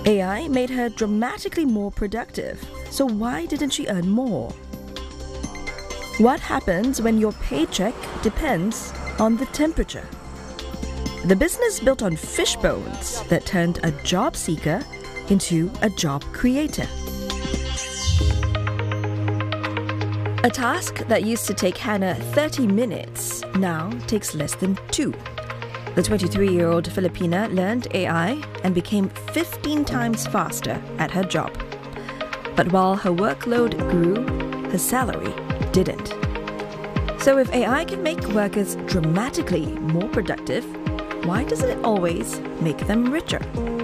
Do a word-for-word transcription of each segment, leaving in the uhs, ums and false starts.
A I made her dramatically more productive, so why didn't she earn more? What happens when your paycheck depends on the temperature? The business built on fish bones that turned a job seeker into a job creator. A task that used to take Hannah thirty minutes now takes less than two. The twenty-three-year-old Filipina learned A I and became fifteen times faster at her job. But while her workload grew, her salary didn't. So if A I can make workers dramatically more productive, why doesn't it always make them richer?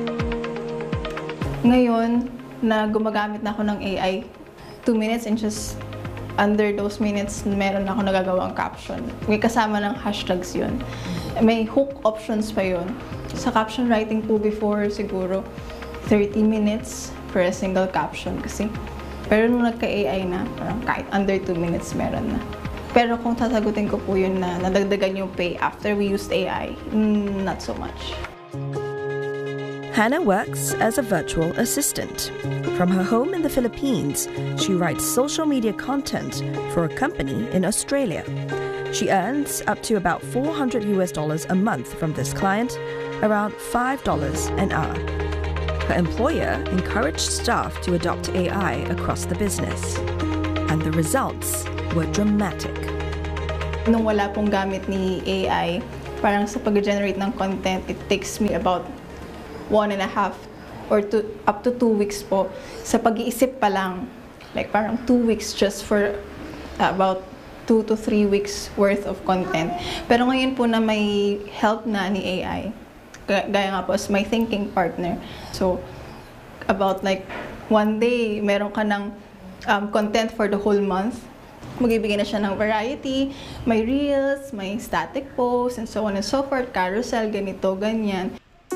Ngayon na gumagamit na ako ng A I, two minutes and just under those minutes, meron ako nagagawang caption. May kasama ng hashtags yun. May hook options pa yun. Sa caption writing po before, siguro thirty minutes for a single caption kasi. Pero nung nagka-A I na, parang kahit under two minutes meron na. Pero kung sasagutin ko po yun na nadagdagan yung pay after we used A I, mm, not so much. Hannah works as a virtual assistant. From her home in the Philippines, she writes social media content for a company in Australia. She earns up to about four hundred US dollars a month from this client, around five dollars an hour. Her employer encouraged staff to adopt A I across the business. And the results were dramatic. Nung wala pong gamit ni A I, parang sa pag-generate ng content, it takes me about one and a half or two, up to two weeks po sa pag-iisip pa lang. Like parang two weeks just for uh, about two to three weeks worth of content. Pero ngayon po na may help na ni A I, gaya nga po as my thinking partner. So, about like one day, meron ka ng um, content for the whole month. Magbibigay na siya ng variety, may reels, may static posts, and so on and so forth, carousel, ganito, ganyan.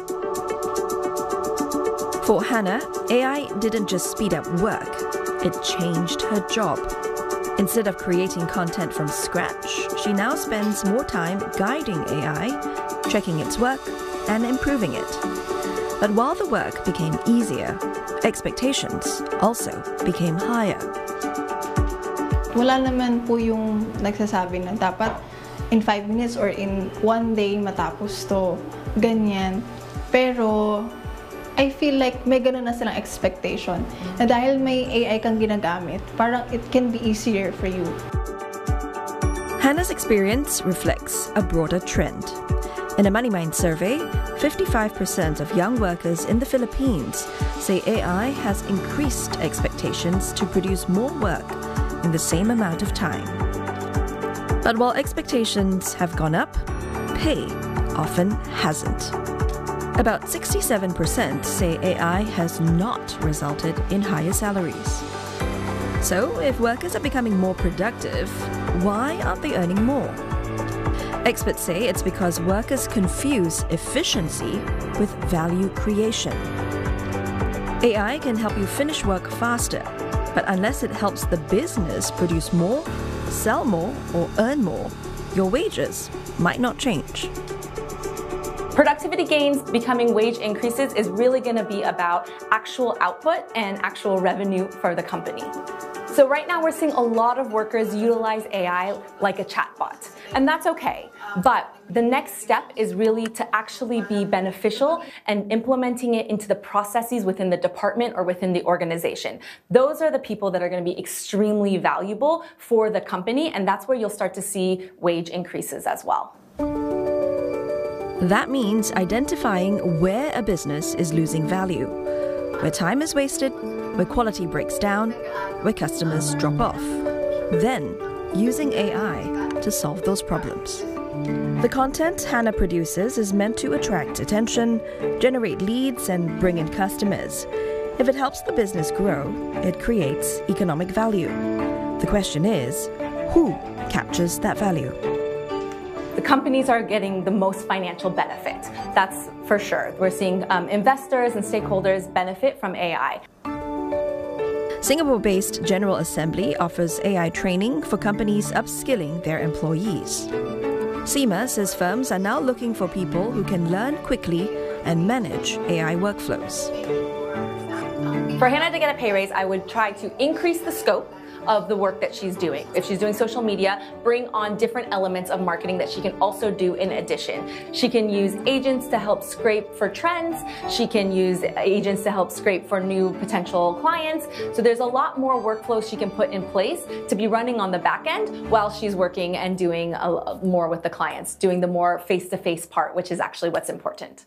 For Hannah, A I didn't just speed up work, it changed her job. Instead of creating content from scratch, she now spends more time guiding A I, checking its work, and improving it. But while the work became easier, expectations also became higher. Wala naman po yung nagsasabi na dapat in five minutes or in one day matapos to, ganyan. Pero I feel like may ganun na silang expectation na dahil may A I kang ginagamit, parang it can be easier for you. Hannah's experience reflects a broader trend. In a MoneyMind survey, fifty-five percent of young workers in the Philippines say A I has increased expectations to produce more work in the same amount of time. But while expectations have gone up, pay often hasn't. About sixty-seven percent say A I has not resulted in higher salaries. So, if workers are becoming more productive, why aren't they earning more? Experts say it's because workers confuse efficiency with value creation. A I can help you finish work faster, but unless it helps the business produce more, sell more, or earn more, your wages might not change. Productivity gains becoming wage increases is really going to be about actual output and actual revenue for the company. So right now we're seeing a lot of workers utilize A I like a chatbot, and that's okay. But the next step is really to actually be beneficial and implementing it into the processes within the department or within the organization. Those are the people that are going to be extremely valuable for the company, and that's where you'll start to see wage increases as well. That means identifying where a business is losing value, where time is wasted, where quality breaks down, where customers drop off. Then, using A I to solve those problems. The content Hannah produces is meant to attract attention, generate leads, and bring in customers. If it helps the business grow, it creates economic value. The question is, who captures that value? The companies are getting the most financial benefit. That's for sure. We're seeing um, investors and stakeholders benefit from A I. Singapore-based General Assembly offers A I training for companies upskilling their employees. SEMA says firms are now looking for people who can learn quickly and manage A I workflows. For Hannah to get a pay raise, I would try to increase the scope of the work that she's doing. If she's doing social media, bring on different elements of marketing that she can also do in addition. She can use agents to help scrape for trends. She can use agents to help scrape for new potential clients. So there's a lot more workflows she can put in place to be running on the back end while she's working and doing a, more with the clients, doing the more face-to-face part, which is actually what's important.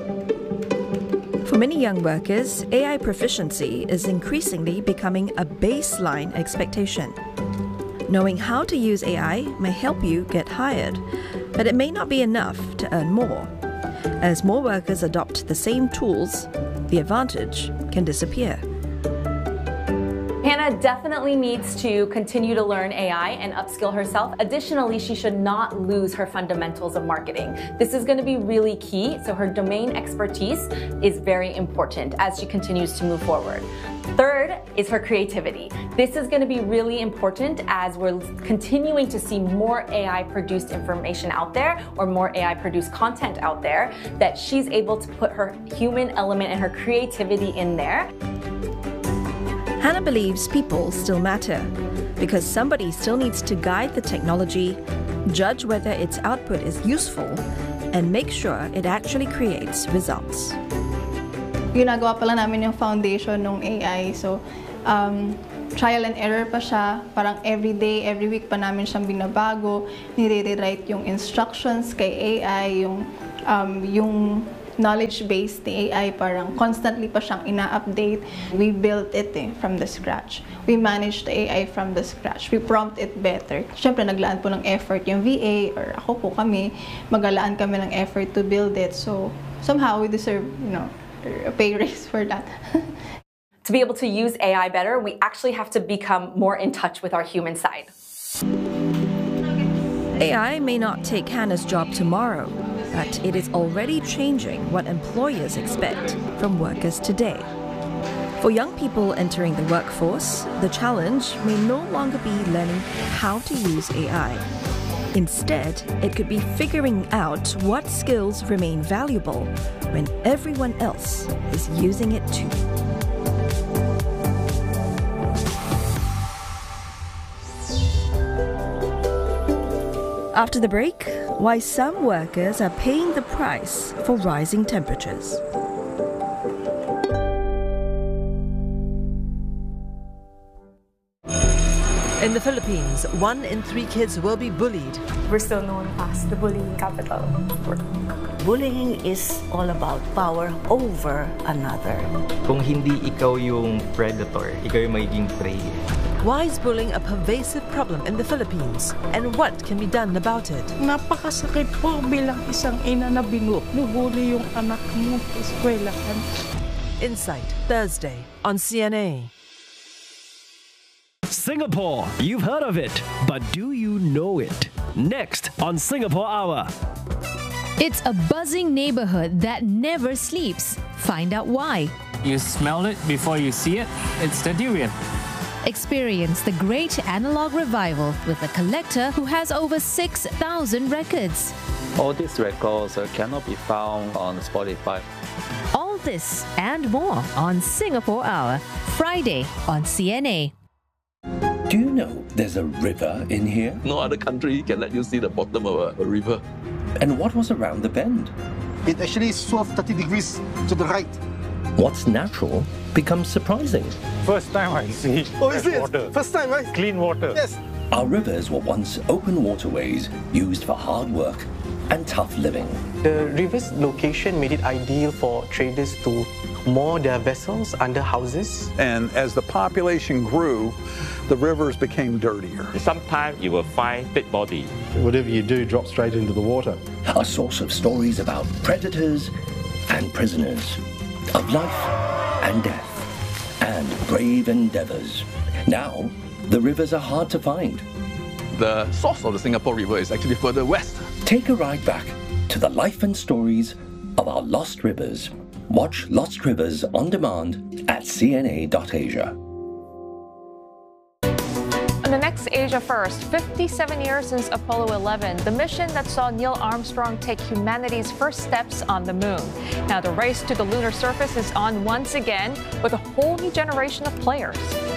For many young workers, A I proficiency is increasingly becoming a baseline expectation. Knowing how to use A I may help you get hired, but it may not be enough to earn more. As more workers adopt the same tools, the advantage can disappear. Hannah definitely needs to continue to learn A I and upskill herself. Additionally, she should not lose her fundamentals of marketing. This is going to be really key, so her domain expertise is very important as she continues to move forward. Third is her creativity. This is going to be really important as we're continuing to see more A I-produced information out there or more A I-produced content out there, that she's able to put her human element and her creativity in there. Hannah believes people still matter because somebody still needs to guide the technology, judge whether its output is useful, and make sure it actually creates results. Ginagawa pa lang namin yung foundation ng A I. So, um, trial and error pa siya. Parang every day, every week pa namin siyang binabago. Nire-rewrite yung instructions kay A I, yung, um, yung knowledge-based A I, parang constantly pa siyang ina-update. We built it eh, from the scratch. We managed the A I from the scratch. We prompt it better. Siyempre, naglaan po ng effort yung V A, or ako po kami, magalaan kami ng effort to build it. So, somehow, we deserve, you know, a pay raise for that. To be able to use A I better, we actually have to become more in touch with our human side. A I may not take Hannah's job tomorrow, but it is already changing what employers expect from workers today. For young people entering the workforce, the challenge may no longer be learning how to use A I. Instead, it could be figuring out what skills remain valuable when everyone else is using it too. After the break, why some workers are paying the price for rising temperatures. In the Philippines, one in three kids will be bullied. We're still known as the bullying capital. Bullying is all about power over another. Kung hindi ikaw yung predator, ikaw yung magiging prey. Why is bullying a pervasive problem in the Philippines? And what can be done about it? Napakasakit po bilang isang ina na binubuli yung anak mo sa eskwelahan. Insight, Thursday on C N A. Singapore, you've heard of it, but do you know it? Next on Singapore Hour. It's a buzzing neighborhood that never sleeps. Find out why. You smell it before you see it. It's the durian. Experience the great analog revival with a collector who has over six thousand records. All these records uh, cannot be found on Spotify. All this and more on Singapore Hour, Friday on C N A. Do you know there's a river in here? No other country can let you see the bottom of a, a river. And what was around the bend? It actually swerved thirty degrees to the right. What's natural becomes surprising. First time I see oh, is it? water. First time, right? Clean water. Yes. Our rivers were once open waterways used for hard work and tough living. The river's location made it ideal for traders to moor their vessels under houses. And as the population grew, the rivers became dirtier. Sometimes you will find dead body. Whatever you do drops straight into the water. A source of stories about predators and prisoners, of life and death, and brave endeavors. Now, the rivers are hard to find. The source of the Singapore River is actually further west. Take a ride back to the life and stories of our lost rivers. Watch Lost Rivers on demand at C N A dot asia. A And the next Asia First, fifty-seven years since Apollo eleven, the mission that saw Neil Armstrong take humanity's first steps on the moon. Now the race to the lunar surface is on once again with a whole new generation of players.